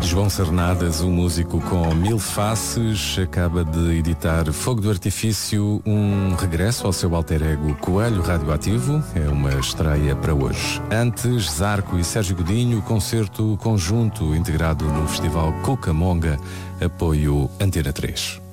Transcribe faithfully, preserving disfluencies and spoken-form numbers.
João Cernadas, um músico com mil faces, acaba de editar Fogo do Artifício, um regresso ao seu alter ego Coelho Radioativo. É uma estreia para hoje. Antes, Zarco e Sérgio Godinho, concerto conjunto integrado no Festival Cucamonga, apoio Antena três.